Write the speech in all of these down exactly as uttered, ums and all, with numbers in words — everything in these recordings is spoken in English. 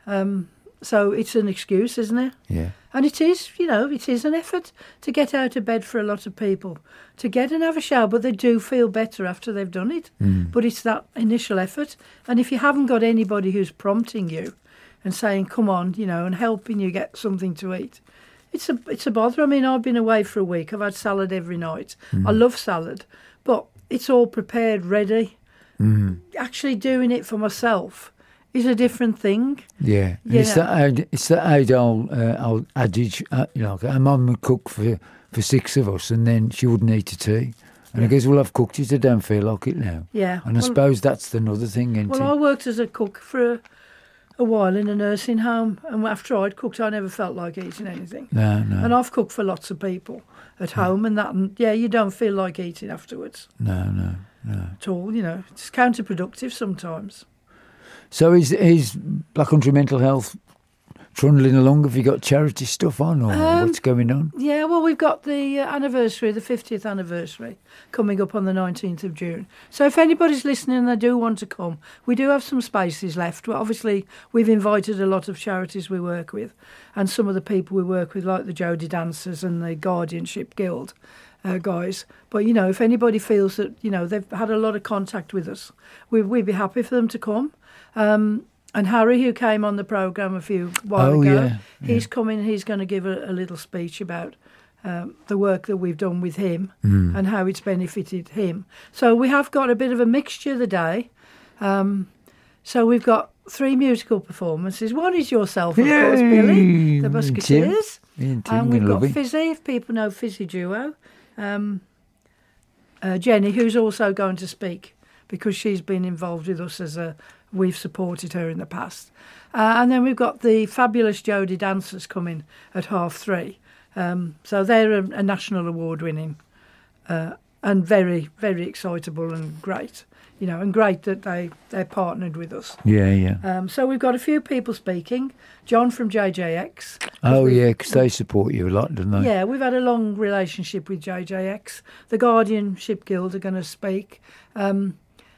Um, so it's an excuse, isn't it? Yeah. And it is, you know, it is an effort to get out of bed for a lot of people, to get and have a shower, but they do feel better after they've done it. Mm. But it's that initial effort. And if you haven't got anybody who's prompting you and saying, come on, you know, and helping you get something to eat, it's a it's a bother. I mean, I've been away for a week. I've had salad every night. Mm. I love salad, but it's all prepared, ready. Mm. Actually doing it for myself is a different thing. Yeah, and You it's know. that old, it's that old, old, uh, old adage. Uh, you know, our mum would cook for, for six of us, and then she wouldn't eat a tea. And Yeah. I guess, well, I've cooked it. I don't feel like it now. Yeah. And I Well- suppose that's another thing, isn't Well, it? I worked as a cook for a, a while in a nursing home, and after I'd cooked, I never felt like eating anything. No, no, And I've cooked for lots of people at home, and that, and yeah, you don't feel like eating afterwards no, no, no. at all. You know, it's counterproductive sometimes. So is is Black Country Mental Health trundling along? Have you got charity stuff on, or Um, what's going on? Yeah, well, we've got the uh, anniversary, the fiftieth anniversary, coming up on the nineteenth of June. So if anybody's listening and they do want to come, we do have some spaces left. Well, obviously, we've invited a lot of charities we work with, and some of the people we work with, like the Jodie Dancers and the Guardianship Guild uh, guys. But, you know, if anybody feels that, you know, they've had a lot of contact with us, we, we'd be happy for them to come. Um, and Harry, who came on the programme a few while Oh, ago, yeah, he's yeah. coming, he's going to give a, a little speech about um, the work that we've done with him Mm. and how it's benefited him. So we have got a bit of a mixture the day. Um, so we've got three musical performances. One is yourself, of course, Yay! Billy, the Tim. Musketeers. Me and Tim And we've gonna got love it. Fizzy, if people know Fizzy Duo. Um, uh, Jenny, who's also going to speak because she's been involved with us as a, we've supported her in the past. Uh, and then we've got the fabulous Jodie Dancers coming at half three. Um, so they're a, a national award winning uh, and very, very excitable and great. You know, and great that they, they're partnered with us. Yeah, yeah. Um, so we've got a few people speaking. John from J J X. Oh, we've- yeah, because they support you a lot, don't they? Yeah, we've had a long relationship with J J X. The Guardianship Guild are going to speak. Um,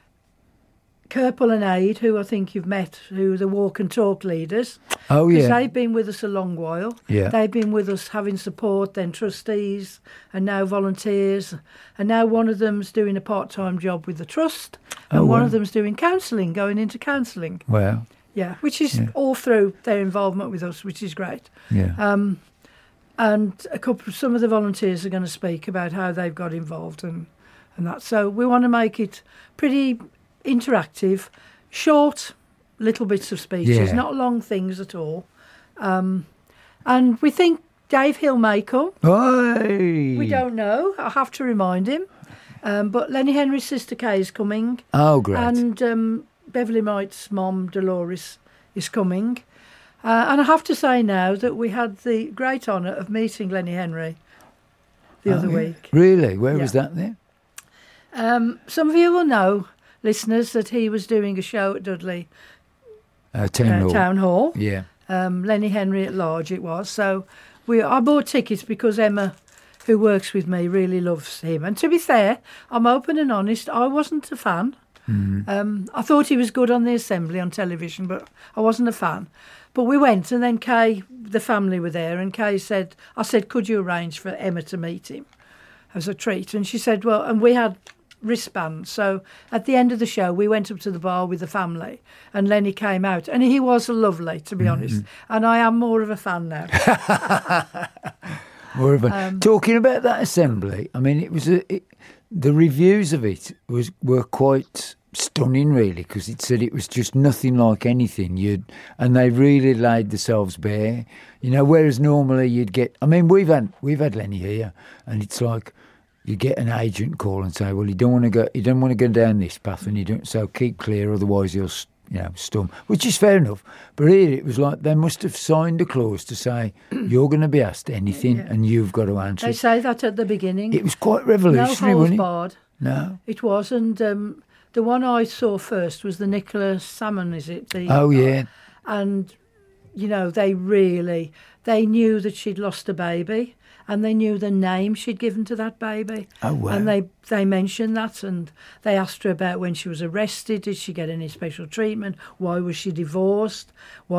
Kerpel and Aid, who I think you've met, who are the walk and talk leaders. Oh, Because yeah. they've been with us a long while. Yeah. They've been with us having support, then trustees, and now volunteers. And now one of them's doing a part-time job with the trust, and Oh, one wow. of them's doing counselling, going into counselling. Well, Yeah, which is Yeah. all through their involvement with us, which is great. yeah. Um, and a couple, some of the volunteers are going to speak about how they've got involved and, and that. So we want to make it pretty interactive, short, little bits of speeches, Yeah. not long things at all. Um, and we think Dave Hill may come. Oi! We don't know. I have to remind him. Um, but Lenny Henry's sister Kay is coming. Oh, great. And um, Beverly Might's mom, Dolores, is coming. Uh, and I have to say now that we had the great honour of meeting Lenny Henry the Oh, other yeah. week. Really? Where Yeah. was that then? Um, some of you will know, listeners, that he was doing a show at Dudley Uh, Town uh, Hall. Town Hall. Yeah. Um, Lenny Henry at large it was. So we I bought tickets because Emma, who works with me, really loves him. And to be fair, I'm open and honest, I wasn't a fan. Mm. Um, I thought he was good on the Assembly on television, but I wasn't a fan. But we went, and then Kay, the family were there, and Kay said, I said, could you arrange for Emma to meet him as a treat? And she said, well, and we had wristbands. So at the end of the show, we went up to the bar with the family, and Lenny came out, and he was lovely, to be Mm-hmm. honest. And I am more of a fan now. More of a, Um, talking about that assembly, I mean, it was a, it, the reviews of it was were quite stunning, really, because it said it was just nothing like anything you'd, and they really laid themselves bare. You know, whereas normally you'd get, I mean, we've had we've had Lenny here, and it's like you get an agent call and say, well, you don't want to go, you don't want to go down this path, and you don't, so keep clear, otherwise you'll, you know, stum. Which is fair enough. But here it was like they must have signed a clause to say you're going to be asked anything, Yeah. and you've got to answer. They it. say that at the beginning. It was quite No revolutionary, holds wasn't it? barred. No. It was, and um, the one I saw first was the Nicholas Salmon, is it? The, Oh yeah. And, you know, they really, they knew that she'd lost a baby, and they knew the name she'd given to that baby. Oh wow. And they, they mentioned that, and they asked her about when she was arrested, did she get any special treatment, why was she divorced, why